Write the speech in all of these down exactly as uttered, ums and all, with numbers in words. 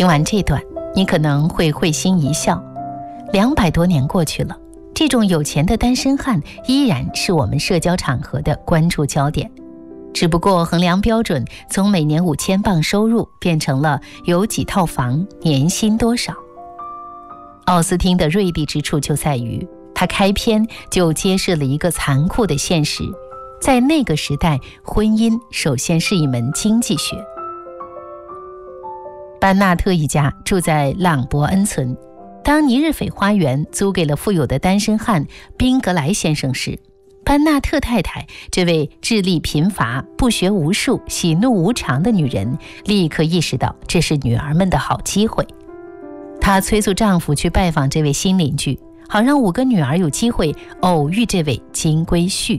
听完这段，你可能会会心一笑，两百多年过去了，这种有钱的单身汉依然是我们社交场合的关注焦点，只不过衡量标准从每年五千镑收入变成了有几套房，年薪多少。奥斯汀的锐利之处就在于，他开篇就揭示了一个残酷的现实，在那个时代，婚姻首先是一门经济学。班纳特一家住在朗伯恩村，当尼日斐花园租给了富有的单身汉宾格莱先生时，班纳特太太这位智力贫乏、不学无术、喜怒无常的女人立刻意识到这是女儿们的好机会。她催促丈夫去拜访这位新邻居，好让五个女儿有机会偶遇这位金龟婿。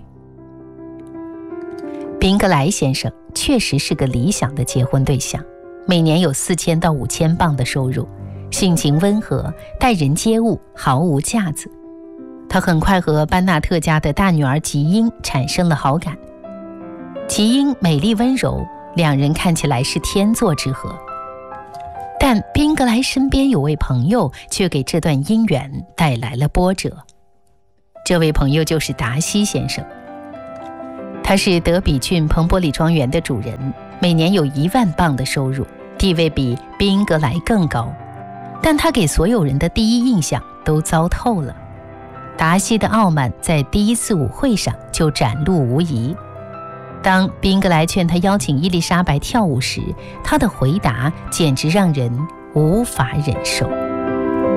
宾格莱先生确实是个理想的结婚对象，每年有四千到五千镑的收入，性情温和，待人接物毫无架子。他很快和班纳特家的大女儿吉英产生了好感。吉英美丽温柔，两人看起来是天作之合。但宾格莱身边有位朋友却给这段姻缘带来了波折。这位朋友就是达西先生，他是德比郡彭伯里庄园的主人，每年有一万镑的收入，地位比宾格莱更高。但他给所有人的第一印象都糟透了。达西的傲慢在第一次舞会上就展露无遗。当宾格莱劝他邀请伊丽莎白跳舞时，他的回答简直让人无法忍受。